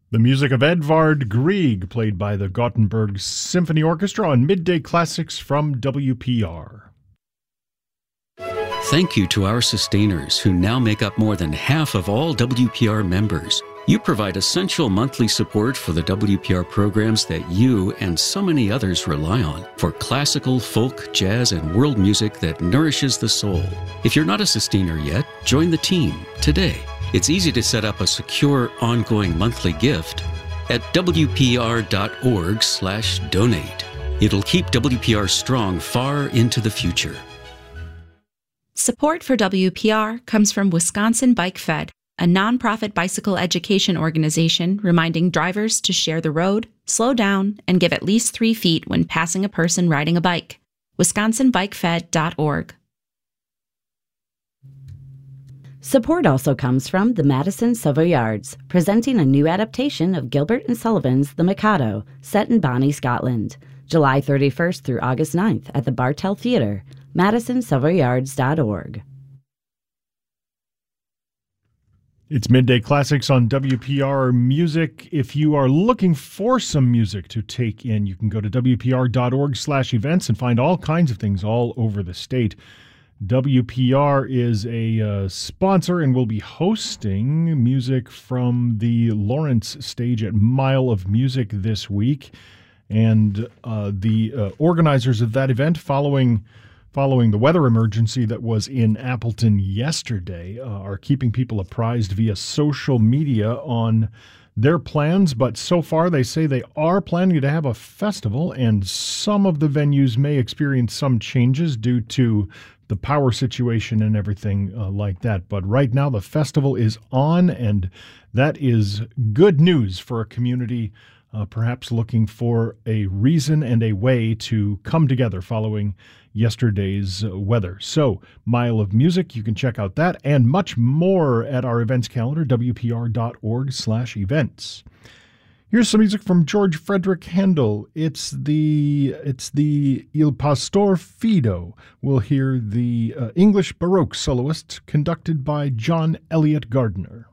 The music of Edvard Grieg, played by the Gothenburg Symphony Orchestra on Midday Classics from WPR. Thank you to our sustainers who now make up more than half of all WPR members. You provide essential monthly support for the WPR programs that you and so many others rely on for classical, folk, jazz, and world music that nourishes the soul. If you're not a sustainer yet, join the team today. It's easy to set up a secure, ongoing monthly gift at wpr.org/donate. It'll keep WPR strong far into the future. Support for WPR comes from Wisconsin Bike Fed, a nonprofit bicycle education organization reminding drivers to share the road, slow down, and give at least 3 feet when passing a person riding a bike. WisconsinBikeFed.org. Support also comes from the Madison Savoyards, presenting a new adaptation of Gilbert and Sullivan's The Mikado, set in Bonnie, Scotland, July 31st through August 9th at the Bartell Theatre, MadisonSavoyards.org. It's Midday Classics on WPR Music. If you are looking for some music to take in, you can go to WPR.org/events and find all kinds of things all over the state. WPR is a sponsor and will be hosting music from the Lawrence stage at Mile of Music this week. And the organizers of that event, following the weather emergency that was in Appleton yesterday, are keeping people apprised via social media on their plans. But so far, they say they are planning to have a festival, and some of the venues may experience some changes due to the power situation and everything like that. But right now, the festival is on, and that is good news for a community perhaps looking for a reason and a way to come together following yesterday's weather. So, Mile of Music, you can check out that and much more at our events calendar, wpr.org/events. Here's some music from George Frederick Handel. It's the Il Pastor Fido. We'll hear the English Baroque soloist conducted by John Eliot Gardner.